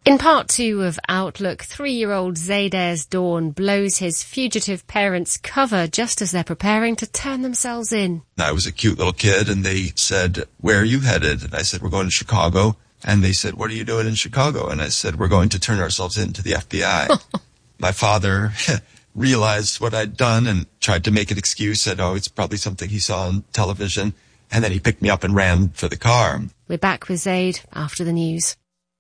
In part 2 of Outlook, 3-year-old Zaid Ayers-Dawn blows his fugitive parents' cover just as they're preparing to turn themselves in. I was a cute little kid, and they said, "Where are you headed?" And I said, "We're going to Chicago." And they said, "What are you doing in Chicago?" And I said, "We're going to turn ourselves in to the FBI. My father realized what I'd done and tried to make an excuse, said, "Oh, it's probably something he saw on television." And then he picked me up and ran for the car. We're back with Zaid after the news.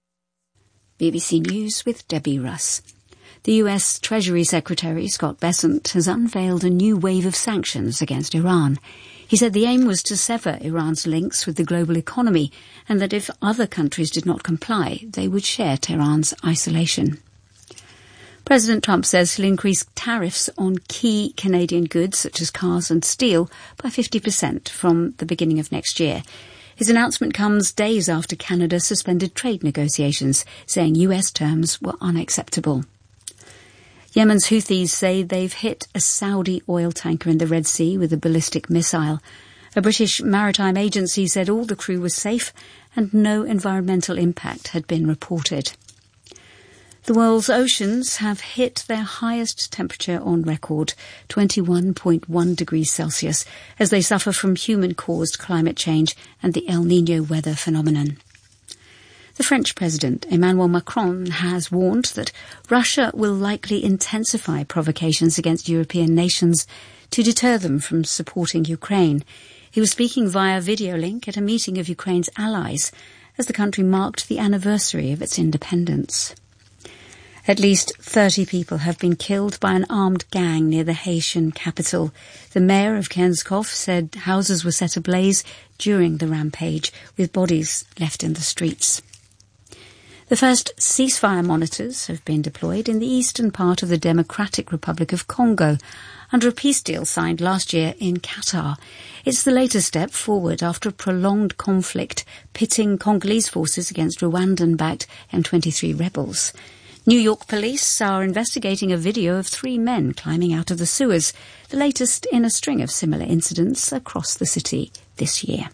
BBC News with Debbie Russ. The US Treasury Secretary Scott Bessent has unveiled a new wave of sanctions against Iran. He said the aim was to sever Iran's links with the global economy and that if other countries did not comply, they would share Tehran's isolation. President Trump says he'll increase tariffs on key Canadian goods such as cars and steel by 50% from the beginning of next year. His announcement comes days after Canada suspended trade negotiations, saying US terms were unacceptable. Yemen's Houthis say they've hit a Saudi oil tanker in the Red Sea with a ballistic missile. A British maritime agency said all the crew was safe and no environmental impact had been reported. The world's oceans have hit their highest temperature on record, 21.1 degrees Celsius, as they suffer from human-caused climate change and the El Niño weather phenomenon. The French President, Emmanuel Macron, has warned that Russia will likely intensify provocations against European nations to deter them from supporting Ukraine. He was speaking via video link at a meeting of Ukraine's allies as the country marked the anniversary of its independence. At least 30 people have been killed by an armed gang near the Haitian capital. The mayor of Kenskov said houses were set ablaze during the rampage, with bodies left in the streets. The first ceasefire monitors have been deployed in the eastern part of the Democratic Republic of Congo under a peace deal signed last year in Qatar. It's the latest step forward after a prolonged conflict pitting Congolese forces against Rwandan-backed M23 rebels. New York police are investigating a video of 3 men climbing out of the sewers, the latest in a string of similar incidents across the city this year.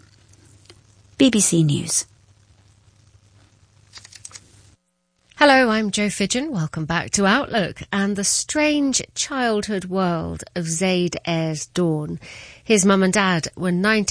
BBC News. Hello, I'm Jo Fidgen. Welcome back to Outlook and the strange childhood world of Zaid Ayers-Dawn. His mum and dad were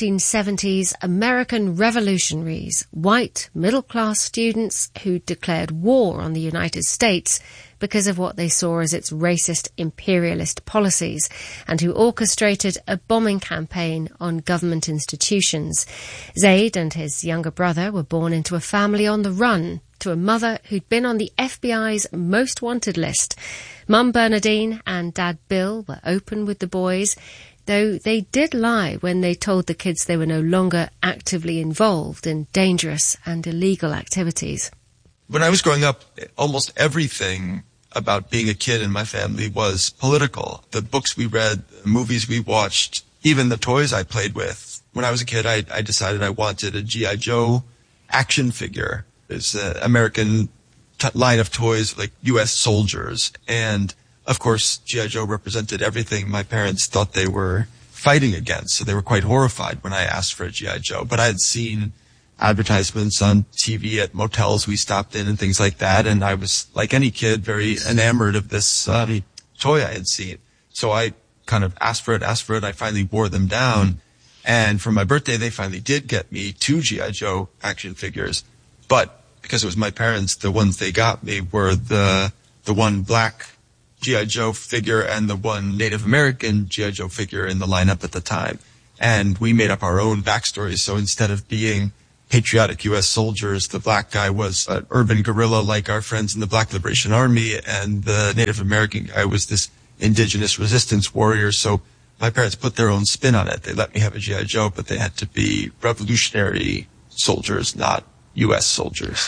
1970s American revolutionaries, white middle-class students who declared war on the United States because of what they saw as its racist imperialist policies and who orchestrated a bombing campaign on government institutions. Zaid and his younger brother were born into a family on the run, to a mother who'd been on the FBI's most wanted list. Mum Bernadine and Dad Bill were open with the boys, though they did lie when they told the kids they were no longer actively involved in dangerous and illegal activities. When I was growing up, almost everything about being a kid in my family was political. The books we read, the movies we watched, even the toys I played with. When I was a kid, I decided I wanted a G.I. Joe action figure. It's an American line of toys like U.S. soldiers. And, of course, G.I. Joe represented everything my parents thought they were fighting against. So they were quite horrified when I asked for a G.I. Joe. But I had seen advertisements on TV at motels we stopped in and things like that. And I was, like any kid, very enamored of this toy I had seen. So I kind of asked for it. I finally wore them down. And for my birthday, they finally did get me 2 G.I. Joe action figures. But because it was my parents, the ones they got me were the one black G.I. Joe figure and the one Native American G.I. Joe figure in the lineup at the time. And we made up our own backstories. So instead of being patriotic U.S. soldiers, the black guy was an urban guerrilla like our friends in the Black Liberation Army, and the Native American guy was this indigenous resistance warrior. So my parents put their own spin on it. They let me have a G.I. Joe, but they had to be revolutionary soldiers, not U.S. soldiers.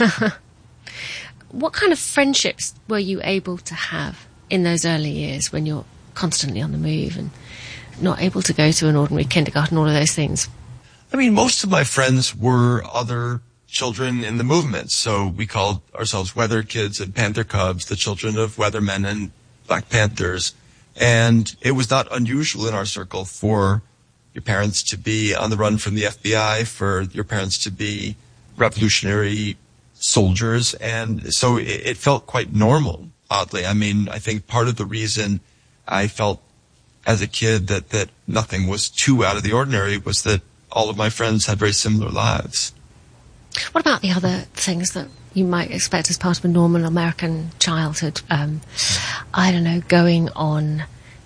What kind of friendships were you able to have in those early years when you're constantly on the move and not able to go to an ordinary kindergarten, all of those things? I mean, most of my friends were other children in the movement. So we called ourselves Weather Kids and Panther Cubs, the children of Weathermen and Black Panthers. And it was not unusual in our circle for your parents to be on the run from the FBI, for your parents to be revolutionary soldiers. And so it felt quite normal, oddly. I mean, I think part of the reason I felt as a kid that nothing was too out of the ordinary was that all of my friends had very similar lives. What about the other things that you might expect as part of a normal American childhood? I don't know, going on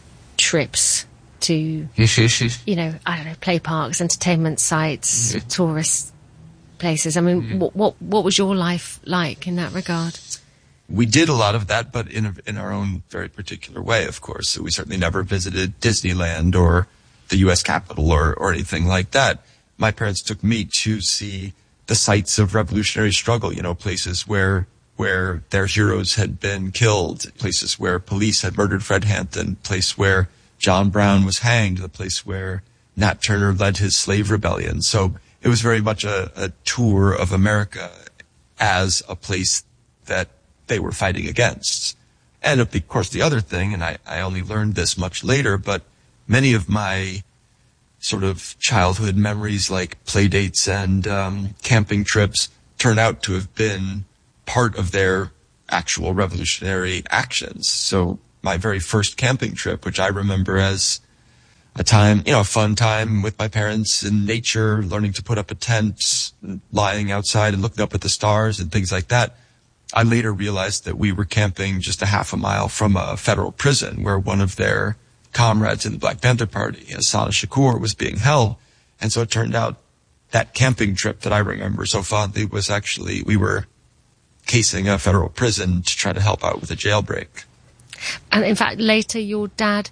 trips to, you know, I don't know, play parks, entertainment sites, tourist places. I mean, what was your life like in that regard? We did a lot of that, but in our own very particular way, of course. So we certainly never visited Disneyland or the U.S. Capitol or anything like that. My parents took me to see the sites of revolutionary struggle, you know, places where their heroes had been killed, places where police had murdered Fred Hampton, place where John Brown was hanged, the place where Nat Turner led his slave rebellion. So it was very much a tour of America as a place that they were fighting against. And of course, the other thing, and I only learned this much later, but many of my sort of childhood memories like play dates and camping trips turn out to have been part of their actual revolutionary actions. So my very first camping trip, which I remember as a time, you know, a fun time with my parents in nature, learning to put up a tent, lying outside and looking up at the stars and things like that. I later realized that we were camping just a half a mile from a federal prison where one of their comrades in the Black Panther Party, Hassana Shakur, was being held. And so it turned out that camping trip that I remember so fondly was actually, we were casing a federal prison to try to help out with a jailbreak. And in fact, later your dad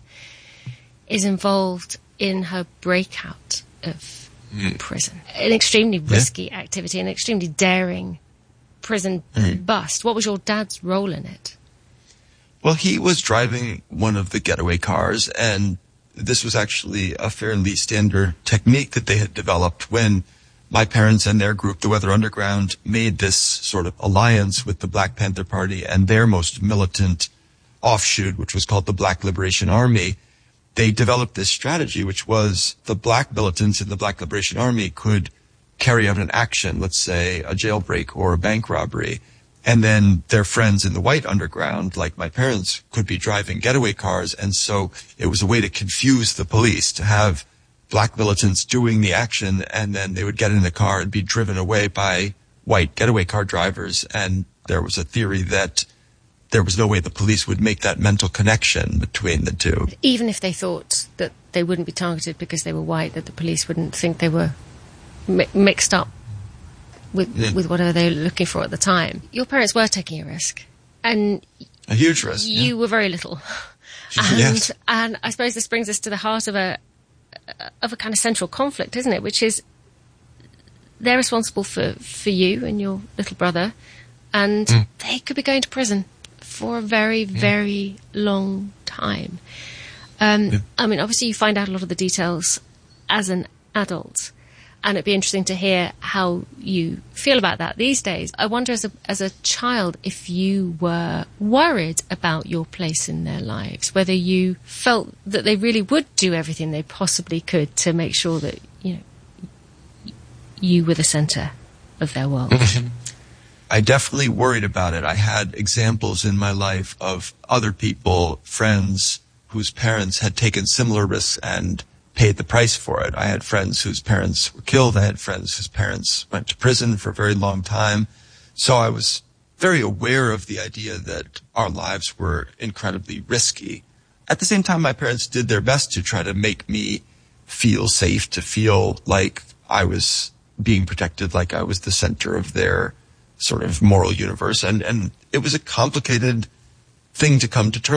is involved in her breakout of prison. An extremely risky activity, an extremely daring prison bust. What was your dad's role in it? Well, he was driving one of the getaway cars, and this was actually a fairly standard technique that they had developed when my parents and their group, the Weather Underground, made this sort of alliance with the Black Panther Party and their most militant offshoot, which was called the Black Liberation Army. They developed this strategy, which was the black militants in the Black Liberation Army could carry out an action, let's say a jailbreak or a bank robbery, and then their friends in the white underground, like my parents, could be driving getaway cars. And so it was a way to confuse the police, to have black militants doing the action, and then they would get in the car and be driven away by white getaway car drivers. And there was a theory that there was no way the police would make that mental connection between the two. Even if they thought that they wouldn't be targeted because they were white, that the police wouldn't think they were mixed up with whatever they were looking for at the time. Your parents were taking a risk. And a huge risk. You were very little. Yes. And I suppose this brings us to the heart of a kind of central conflict, isn't it? Which is they're responsible for you and your little brother, and they could be going to prison for a very, very long time. I mean, obviously you find out a lot of the details as an adult, and it'd be interesting to hear how you feel about that these days. I wonder, as a child, if you were worried about your place in their lives, whether you felt that they really would do everything they possibly could to make sure that, you know, you were the centre of their world. I definitely worried about it. I had examples in my life of other people, friends, whose parents had taken similar risks and paid the price for it. I had friends whose parents were killed. I had friends whose parents went to prison for a very long time. So I was very aware of the idea that our lives were incredibly risky. At the same time, my parents did their best to try to make me feel safe, to feel like I was being protected, like I was the center of their sort of moral universe. And it was a complicated thing to come to terms